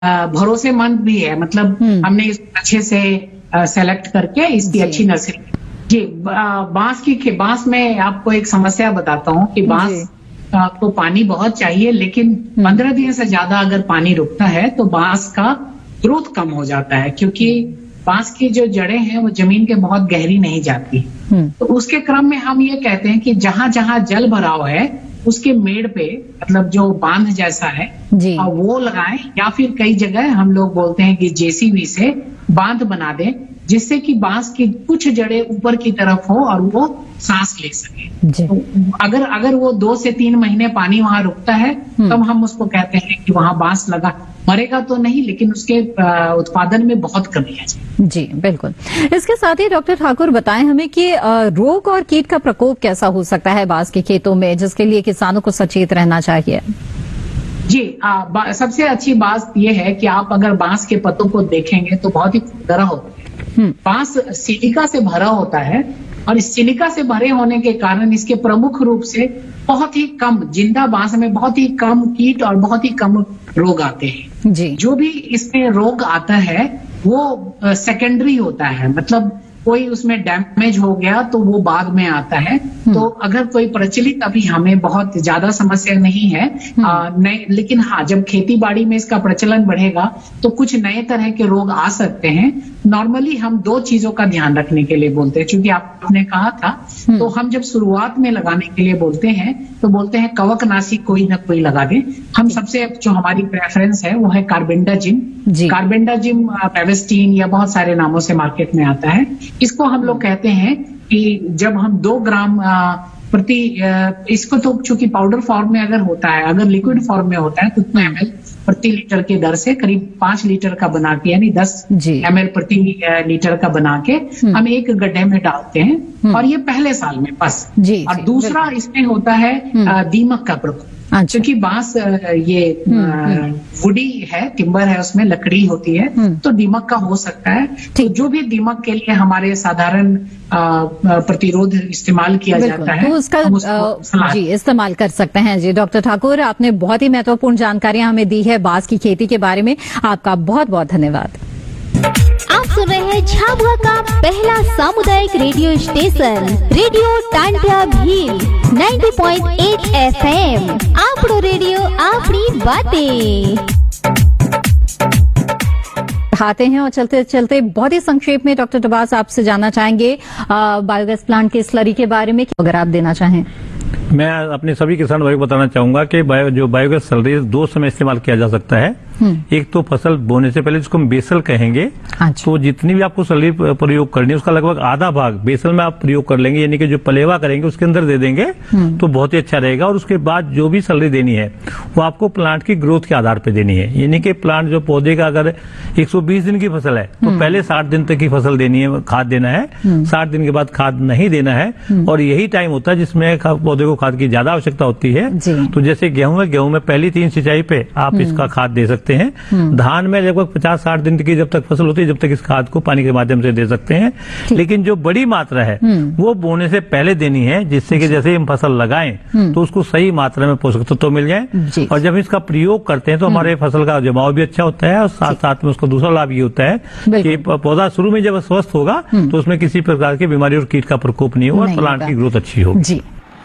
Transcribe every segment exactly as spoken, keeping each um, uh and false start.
भरोसेमंद भी है, मतलब हमने इसको अच्छे से सेलेक्ट करके इसकी अच्छी नर्सरी। जी, बांस की बांस में आपको एक समस्या बताता हूँ कि बांस को पानी बहुत चाहिए, लेकिन पंद्रह दिन से ज्यादा अगर पानी रुकता है तो बांस का ग्रोथ कम हो जाता है, क्योंकि बांस की जो जड़ें हैं वो जमीन के बहुत गहरी नहीं जाती। तो उसके क्रम में हम ये कहते हैं कि जहां जहां जल भराव है उसके मेड़ पे, मतलब जो बांध जैसा है वो लगाएं, या फिर कई जगह हम लोग बोलते हैं कि जेसीबी से बांध बना दें, जिससे कि बांस की कुछ जड़ें ऊपर की तरफ हो और वो सांस ले सके। तो अगर अगर वो दो से तीन महीने पानी वहां रुकता है तब हम उसको कहते हैं कि वहां बांस लगा। मरेगा तो नहीं, लेकिन उसके उत्पादन में बहुत कमी है। जी बिल्कुल। इसके साथ ही डॉक्टर ठाकुर बताएं हमें कि रोग और कीट का प्रकोप कैसा हो सकता है बांस के खेतों में, जिसके लिए किसानों को सचेत रहना चाहिए। जी, आ, सबसे अच्छी बात यह है कि आप अगर बांस के पत्तों को देखेंगे तो बहुत ही खुरदरा होता है। बांस सिलिका से भरा होता है और इस सिलिका से भरे होने के कारण इसके प्रमुख रूप से बहुत ही कम, जिंदा बांस में बहुत ही कम कीट और बहुत ही कम रोग आते हैं। जी। जो भी इसमें रोग आता है वो सेकेंडरी होता है, मतलब कोई उसमें डैमेज हो गया तो वो बाद में आता है। तो अगर कोई प्रचलित अभी हमें बहुत ज्यादा समस्या नहीं है, आ, नए, लेकिन हाँ, जब खेती बाड़ी में इसका प्रचलन बढ़ेगा तो कुछ नए तरह के रोग आ सकते हैं। नॉर्मली हम दो चीजों का ध्यान रखने के लिए बोलते हैं, क्योंकि आपने कहा था, तो हम जब शुरुआत में लगाने के लिए बोलते हैं तो बोलते हैं कवकनाशी कोई ना कोई लगा दे। हम सबसे जो हमारी प्रेफरेंस है वो है कार्बेंडाजिम। कार्बेंडाजिम, पेवेस्टीन या बहुत सारे नामों से मार्केट में आता है। इसको हम लोग कहते हैं कि जब हम दो ग्राम प्रति, इसको तो चूंकि पाउडर फॉर्म में अगर होता है, अगर लिक्विड फॉर्म में होता है तो उतना एम एल प्रति लीटर के दर से करीब पांच लीटर का बना के, यानी दस एम एल प्रति लीटर का बना के हम एक गड्ढे में डालते हैं, और ये पहले साल में बस। और दूसरा इसमें होता है दीमक का प्रकोप। अच्छा। क्योंकि बांस ये वुडी है, टिम्बर है, उसमें लकड़ी होती है, तो दीमक का हो सकता है। तो जो भी दीमक के लिए हमारे साधारण प्रतिरोध इस्तेमाल किया जाता है, तो उसका जी इस्तेमाल कर सकते हैं। जी डॉक्टर ठाकुर, आपने बहुत ही महत्वपूर्ण जानकारियां हमें दी है बांस की खेती के बारे में। आपका बहुत बहुत धन्यवाद। आप सुन रहे हैं झाबुआ का पहला सामुदायिक radio station radio Tantia Bhil नब्बे पॉइंट आठ एफ एम। आपड़ो रेडियो आपड़ी बातें आते हैं। और चलते चलते बहुत ही संक्षेप में डॉक्टर डबास आपसे जानना चाहेंगे बायोगैस प्लांट के स्लरी के बारे में, अगर आप देना चाहें। मैं अपने सभी किसान भाई को बताना चाहूंगा कि बायो जो बायोगैस स्लरी दो समय इस्तेमाल किया जा सकता है। एक तो फसल बोने से पहले, जिसको हम बेसल कहेंगे। अच्छा। तो जितनी भी आपको स्लरी प्रयोग करनी है उसका लगभग आधा भाग बेसल में आप प्रयोग कर लेंगे, यानी कि जो पलेवा करेंगे उसके अंदर दे देंगे तो बहुत ही अच्छा रहेगा। और उसके बाद जो भी स्लरी देनी है वो आपको प्लांट की ग्रोथ के आधार पर देनी है, यानी कि प्लांट जो पौधे का अगर एक सौ बीस दिन की फसल है तो पहले साठ दिन तक की फसल देनी है, खाद देना है। साठ दिन के बाद खाद नहीं देना है, और यही टाइम होता है जिसमें पौधे को खाद की ज्यादा आवश्यकता होती है। तो जैसे गेहूं में गेहूं में पहली तीन सिंचाई पे आप इसका खाद दे सकते हैं। धान में लगभग पचास साठ दिन की जब तक फसल होती है जब तक इस खाद को पानी के माध्यम से दे सकते हैं। लेकिन जो बड़ी मात्रा है वो बोने से पहले देनी है, जिससे कि जैसे हम फसल लगाएं तो उसको सही मात्रा में पोषक तत्व तो मिल जाए। और जब इसका प्रयोग करते हैं तो हमारे फसल का जमाव भी अच्छा होता है, और साथ साथ में उसका दूसरा लाभ ये होता है कि पौधा शुरू में जब स्वस्थ होगा तो उसमें किसी प्रकार की बीमारी और कीट का प्रकोप नहीं होगा, प्लांट की ग्रोथ अच्छी होगी।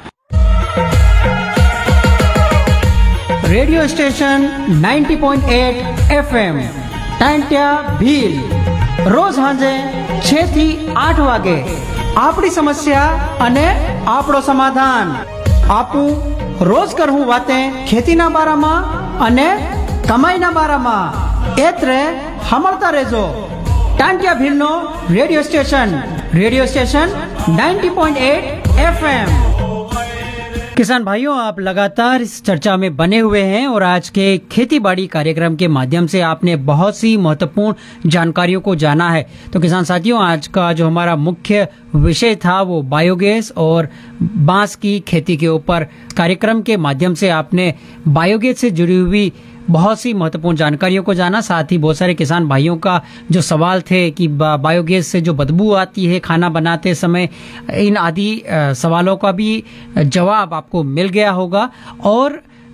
रेडियो स्टेशन नब्बे पॉइंट आठ एफ एम टांटिया भील रोज हांजे छह थी आठ वागे आपड़ी समस्या अने आपड़ो समाधान। आपू रोज करहूं बातें खेती ना बारा में अने कमाई ना बारा में, एतरे हमरता रेजो Tantia Bhil no radio station radio station नब्बे पॉइंट आठ एफ एम। किसान भाइयों, आप लगातार इस चर्चा में बने हुए हैं और आज के खेती बाड़ी कार्यक्रम के माध्यम से आपने बहुत सी महत्वपूर्ण जानकारियों को जाना है। तो किसान साथियों, आज का जो हमारा मुख्य विषय था वो बायोगैस और बांस की खेती के ऊपर। कार्यक्रम के माध्यम से आपने बायोगैस से जुड़ी हुई बहुत सी महत्वपूर्ण जानकारियों को जाना। साथ ही बहुत सारे किसान भाइयों का जो सवाल थे कि बायोगैस से जो बदबू आती है खाना बनाते समय, इन आदि सवालों का भी जवाब आपको मिल गया होगा। और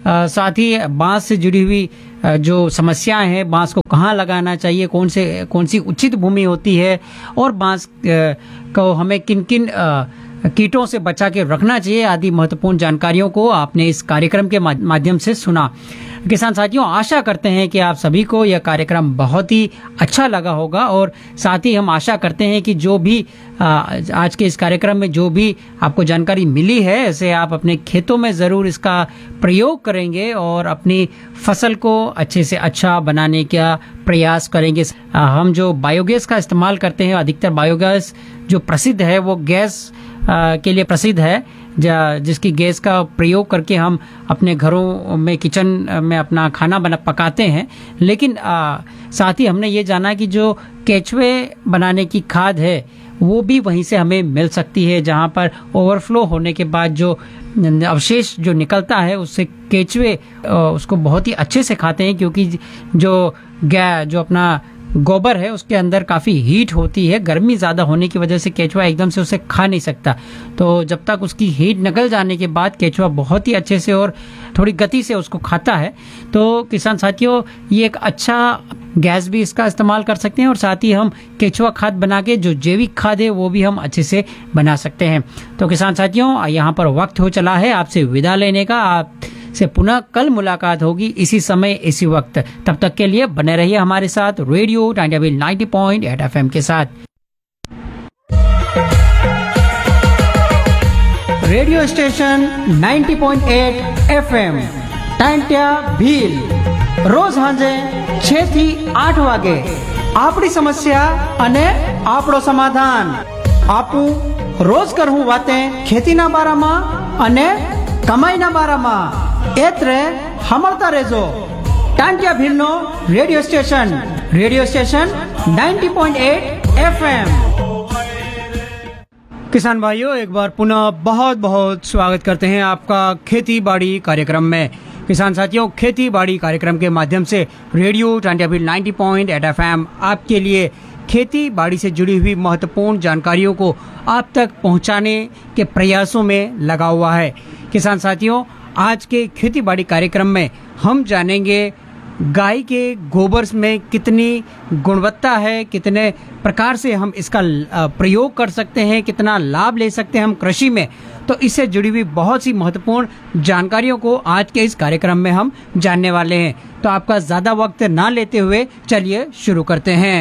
आ, साथ ही बांस से जुड़ी हुई आ, जो समस्याएं हैं, बांस को कहाँ लगाना चाहिए, कौन से कौन सी उचित भूमि होती है और बांस आ, को हमें किन किन आ, कीटों से बचा के रखना चाहिए आदि महत्वपूर्ण जानकारियों को आपने इस कार्यक्रम के माध्यम से सुना। किसान साथियों, आशा करते हैं कि आप सभी को यह कार्यक्रम बहुत ही अच्छा लगा होगा और साथ ही हम आशा करते हैं कि जो भी आज के इस कार्यक्रम में जो भी आपको जानकारी मिली है, इसे आप अपने खेतों में ज़रूर इसका प्रयोग करेंगे और अपनी फसल को अच्छे से अच्छा बनाने का प्रयास करेंगे। हम जो बायोगैस का इस्तेमाल करते हैं, अधिकतर बायोगैस जो प्रसिद्ध है वो गैस के लिए प्रसिद्ध है, जिसकी गैस का प्रयोग करके हम अपने घरों में, किचन में अपना खाना बना पकाते हैं। लेकिन आ, साथ ही हमने ये जाना कि जो केचुए बनाने की खाद है वो भी वहीं से हमें मिल सकती है, जहाँ पर ओवरफ्लो होने के बाद जो अवशेष जो निकलता है उससे केचुए उसको बहुत ही अच्छे से खाते हैं, क्योंकि जो गै जो अपना गोबर है उसके अंदर काफ़ी हीट होती है। गर्मी ज़्यादा होने की वजह से केचुआ एकदम से उसे खा नहीं सकता, तो जब तक उसकी हीट निकल जाने के बाद केचुआ बहुत ही अच्छे से और थोड़ी गति से उसको खाता है। तो किसान साथियों, ये एक अच्छा गैस भी इसका इस्तेमाल कर सकते हैं और साथ ही हम केचुआ खाद बना के जो जैविक खाद है वो भी हम अच्छे से बना सकते हैं। तो किसान साथियों, यहाँ पर वक्त हो चला है आपसे विदा लेने का। आप से पुनः कल मुलाकात होगी इसी समय इसी वक्त। तब तक के लिए बने रहिए हमारे साथ रेडियो टाइम टेबल नब्बे पॉइंट आठ एफएम के साथ। रेडियो स्टेशन नब्बे पॉइंट आठ एफएम टांट्या भील, रोज हांजे छह થી આઠ વાગે આપણી સમસ્યા અને આપણો સમાધાન। આપું રોજ કરવું વાતે ખેતીના બારામાં અને કમાઈના બારામાં। એત્રે હમળતા રહેજો Tantya भीलનો radio station radio station नब्बे पॉइंट आठ एफएम। किसान भाइयों, एक बार पुनः बहुत बहुत स्वागत करते हैं आपका खेती बाड़ी कार्यक्रम में। किसान साथियों, खेती बाड़ी कार्यक्रम के माध्यम से रेडियो टांट्या भील नब्बे पॉइंट आठ एफएम आपके लिए खेती बाड़ी से जुड़ी हुई महत्वपूर्ण जानकारियों को आप तक पहुंचाने के प्रयासों में लगा हुआ है। किसान साथियों, आज के खेती बाड़ी कार्यक्रम में हम जानेंगे गाय के गोबर में कितनी गुणवत्ता है, कितने प्रकार से हम इसका प्रयोग कर सकते हैं, कितना लाभ ले सकते हैं हम कृषि में। तो इससे जुड़ी हुई बहुत सी महत्वपूर्ण जानकारियों को आज के इस कार्यक्रम में हम जानने वाले हैं। तो आपका ज़्यादा वक्त ना लेते हुए चलिए शुरू करते हैं।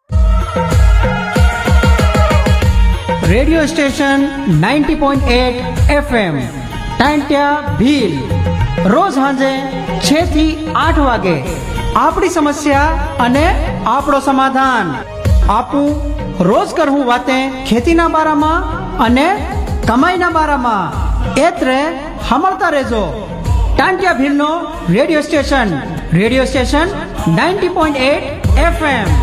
रेडियो स्टेशन नब्बे पॉइंट आठ एफएम टांट्या भील, रोज हांजे छह થી આઠ વાગે આપણી સમસ્યા અને આપણો સમાધાન। આપું રોજ કરવું વાતે ખેતીના બારામાં અને કમાઈના બારામાં। એત્રે હમળતા રહેજો Tantya भीलનો radio station radio station नब्बे पॉइंट आठ एफएम।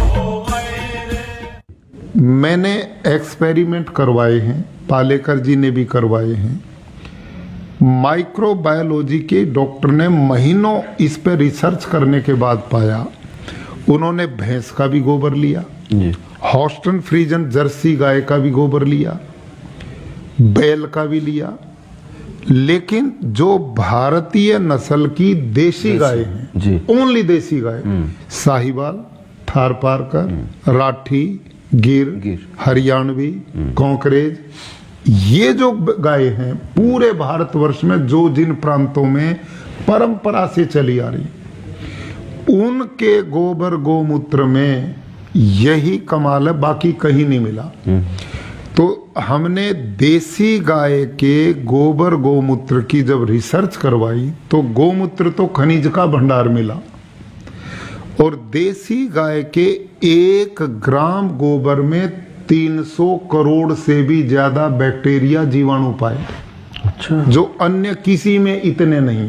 मैंने एक्सपेरिमेंट करवाए हैं, पालेकर जी ने भी करवाए हैं। माइक्रोबायोलॉजी के डॉक्टर ने महीनों इस पर रिसर्च करने के बाद पाया, उन्होंने भैंस का भी गोबर लिया, हॉस्टन फ्रीजन जर्सी गाय का भी गोबर लिया, बैल का भी लिया, लेकिन जो भारतीय नस्ल की देसी गाय हैं, ओनली देसी गाय, साहिवाल, थारपारकर, राठी, गिर, गिर। हरियाणवी, कांकरेज, ये जो गाय हैं पूरे भारतवर्ष में जो जिन प्रांतों में परंपरा से चली आ रही, उनके गोबर गोमूत्र में यही कमाल है, बाकी कहीं नहीं मिला। तो हमने देसी गाय के गोबर गोमूत्र की जब रिसर्च करवाई तो गोमूत्र तो खनिज का भंडार मिला और देसी गाय के एक ग्राम गोबर में तीन सौ करोड़ से भी ज्यादा बैक्टीरिया जीवाणु पाए। अच्छा। जो अन्य किसी में इतने नहीं।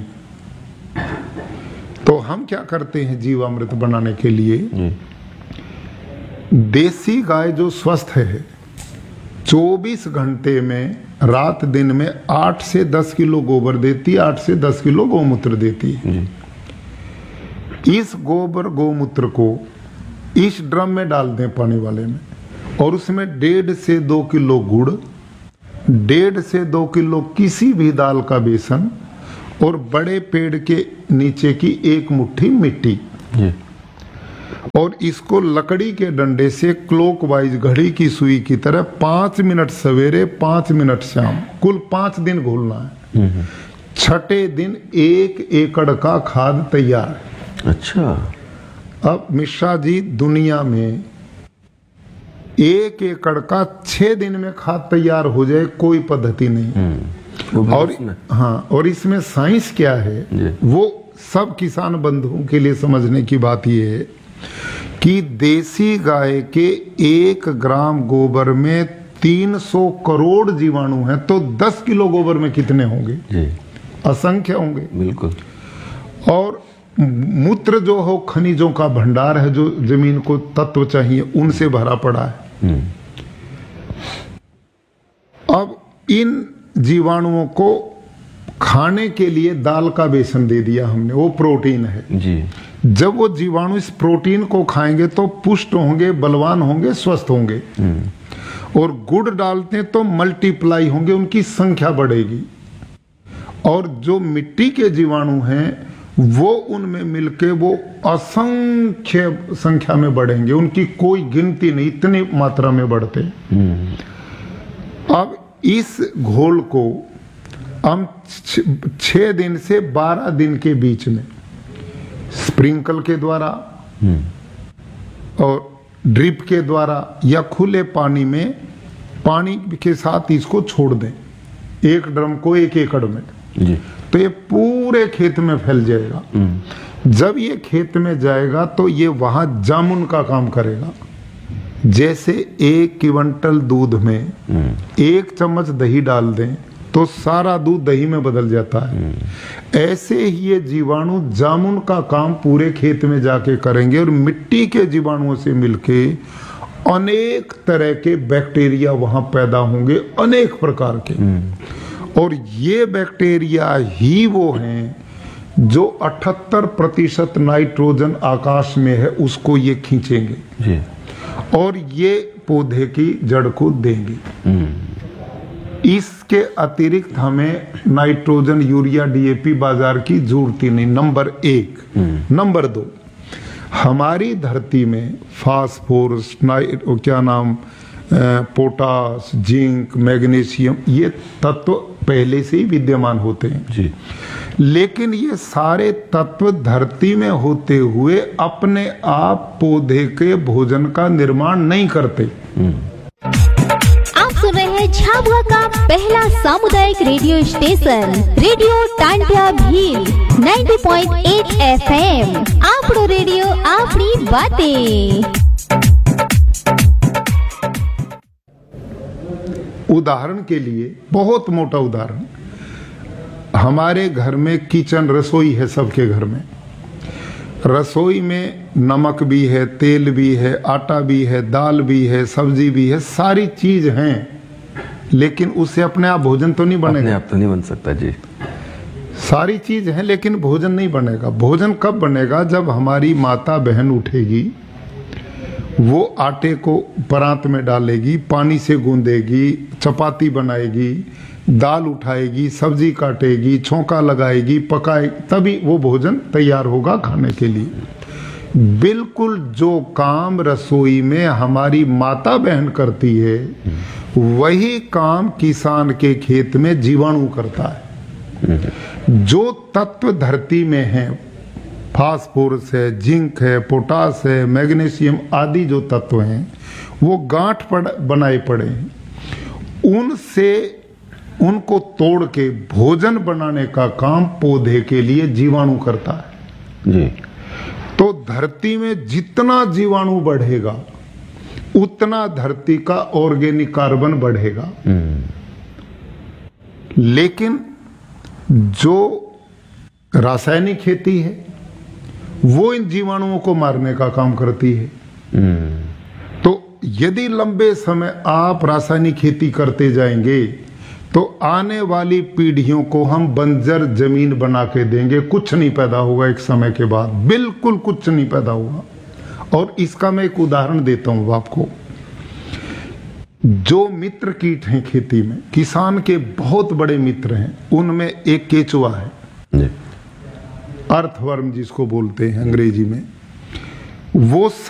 तो हम क्या करते हैं जीवामृत बनाने के लिए, देसी गाय जो स्वस्थ है चौबीस घंटे में रात दिन में आठ से दस किलो गोबर देती है, आठ से दस किलो गोमूत्र देती है। इस गोबर गोमूत्र को इस ड्रम में डाल दें पानी वाले में और उसमें डेढ़ से दो किलो गुड़, डेढ़ से दो किलो किसी भी दाल का बेसन और बड़े पेड़ के नीचे की एक मुट्ठी मिट्टी जी। और इसको लकड़ी के डंडे से क्लॉकवाइज घड़ी की सुई की तरह पांच मिनट सवेरे पांच मिनट शाम कुल पांच दिन घोलना है। छठे दिन एक एकड़ का खाद तैयार है। अच्छा। अब मिश्रा जी, दुनिया में एक एकड़ का छह दिन में खाद तैयार हो जाए कोई पद्धति नहीं। और हाँ, और इसमें साइंस क्या है वो सब किसान बंधुओं के लिए समझने की बात ये है कि देसी गाय के एक ग्राम गोबर में तीन सौ करोड़ जीवाणु हैं, तो दस किलो गोबर में कितने होंगे? जी। असंख्य होंगे। बिल्कुल। और मूत्र जो हो खनिजों का भंडार है, जो जमीन को तत्व चाहिए उनसे भरा पड़ा है। अब इन जीवाणुओं को खाने के लिए दाल का बेसन दे दिया हमने, वो प्रोटीन है जी। जब वो जीवाणु इस प्रोटीन को खाएंगे तो पुष्ट होंगे, बलवान होंगे, स्वस्थ होंगे। और गुड़ डालते हैं तो मल्टीप्लाई होंगे, उनकी संख्या बढ़ेगी। और जो मिट्टी के जीवाणु हैं वो उनमें मिलके वो असंख्य संख्या में बढ़ेंगे, उनकी कोई गिनती नहीं, इतनी मात्रा में बढ़ते। अब इस घोल को हम छह दिन से बारह दिन के बीच में स्प्रिंकल के द्वारा और ड्रिप के द्वारा या खुले पानी में पानी के साथ इसको छोड़ दें, एक ड्रम को एक एकड़ में जी। तो ये पूरे खेत में फैल जाएगा। जब ये खेत में जाएगा तो ये वहां जामुन का काम करेगा। जैसे एक क्विंटल दूध में एक चम्मच दही डाल दें तो सारा दूध दही में बदल जाता है। ऐसे ही ये जीवाणु जामुन का काम पूरे खेत में जाके करेंगे और मिट्टी के जीवाणुओं से मिलके अनेक तरह के बैक्टीरिया वहां पैदा होंगे, अनेक प्रकार के। और ये बैक्टीरिया ही वो हैं जो अठहत्तर प्रतिशत नाइट्रोजन आकाश में है उसको ये खींचेंगे जी। और ये पौधे की जड़ को देंगे। इसके अतिरिक्त हमें नाइट्रोजन, यूरिया, डीएपी बाजार की जरूरत ही नहीं। नंबर एक। नंबर दो, हमारी धरती में फास्फोरस, क्या नाम, पोटास, जिंक, मैग्नीशियम, ये तत्व पहले से ही विद्यमान होते हैं जी। लेकिन ये सारे तत्व धरती में होते हुए अपने आप पौधे के भोजन का निर्माण नहीं करते। आप सुन रहे हैं झाबुआ का पहला सामुदायिक radio station radio Tantia Bhil नब्बे पॉइंट आठ एफएम। आपड़ो रेडियो, आपनी बातें। उदाहरण के लिए, बहुत मोटा उदाहरण, हमारे घर में किचन, रसोई है सबके घर में। रसोई में नमक भी है, तेल भी है, आटा भी है, दाल भी है, सब्जी भी है, सारी चीज हैं, लेकिन उससे अपने आप भोजन तो नहीं बनेगा। अपने आप तो नहीं बन सकता जी। सारी चीज है लेकिन भोजन नहीं बनेगा। भोजन कब बनेगा? जब हमारी माता बहन उठेगी, वो आटे को परात में डालेगी, पानी से गूंदेगी, चपाती बनाएगी, दाल उठाएगी, सब्जी काटेगी, छौंका लगाएगी, पकाएगी, तभी वो भोजन तैयार होगा खाने के लिए। बिल्कुल जो काम रसोई में हमारी माता बहन करती है वही काम किसान के खेत में जीवाणु करता है। जो तत्व धरती में है, फास्फोरस है, जिंक है, पोटास है, मैग्नीशियम आदि जो तत्व हैं, वो गांठ पड़, बनाए पड़े हैं। उनसे उनको तोड़ के भोजन बनाने का काम पौधे के लिए जीवाणु करता है जी। तो धरती में जितना जीवाणु बढ़ेगा उतना धरती का ऑर्गेनिक कार्बन बढ़ेगा। लेकिन जो रासायनिक खेती है वो इन जीवाणुओं को मारने का काम करती है। तो यदि लंबे समय आप रासायनिक खेती करते जाएंगे तो आने वाली पीढ़ियों को हम बंजर जमीन बना के देंगे, कुछ नहीं पैदा होगा एक समय के बाद, बिल्कुल कुछ नहीं पैदा होगा। और इसका मैं एक उदाहरण देता हूं आपको। जो मित्र कीट हैं खेती में, किसान के बहुत बड़े मित्र हैं, उनमें एक केचुआ है अर्थवर्म जिसको बोलते हैं अंग्रेजी में, वो